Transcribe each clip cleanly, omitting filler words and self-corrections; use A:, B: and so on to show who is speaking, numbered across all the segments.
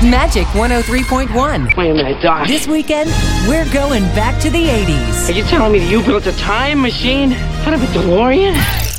A: Magic 103.1.
B: Wait a minute, Doc.
A: This weekend, we're going back to the 80s.
B: Are you telling me that you built a time machine out of a DeLorean?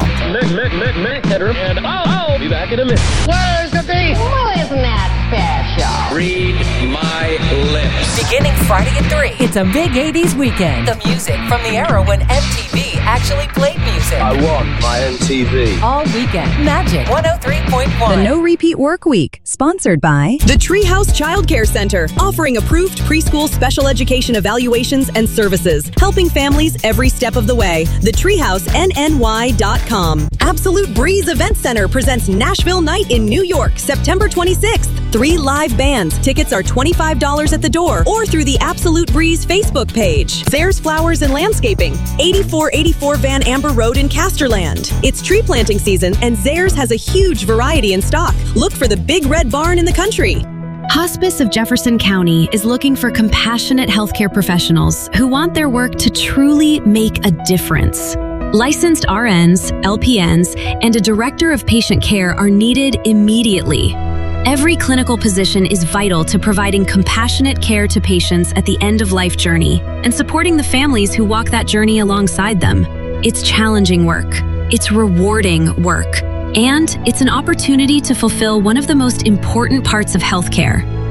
C: And I'll be back in a minute.
B: Where's the beef?
D: Well, isn't that special?
C: Read my lips.
A: Beginning Friday at 3, it's a big 80s weekend. The music from the era when MTV actually played music.
C: I want my MTV.
A: All weekend. Magic 103.1.
E: The No Repeat Work Week, sponsored by
F: The Treehouse Child Care Center, offering approved preschool special education evaluations and services, helping families every step of the way. TheTreehouseNNY.com. Absolute Breeze Event Center presents Nashville Night in New York, September 26th. 3 live bands. Tickets are $25 at the door or through the Absolute Breeze Facebook page. Zares Flowers and Landscaping, 8484 Van Amber Road in Casterland. It's tree planting season and Zares has a huge variety in stock. Look for the big red barn in the country.
G: Hospice of Jefferson County is looking for compassionate healthcare professionals who want their work to truly make a difference. Licensed RNs, LPNs, and a director of patient care are needed immediately. Every clinical position is vital to providing compassionate care to patients at the end-of-life journey and supporting the families who walk that journey alongside them. It's challenging work. It's rewarding work. And it's an opportunity to fulfill one of the most important parts of healthcare,